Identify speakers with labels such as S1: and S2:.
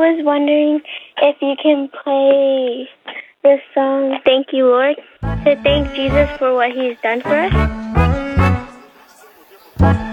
S1: was wondering if you can play the song Thank You, Lord, to thank Jesus for what he's done for us.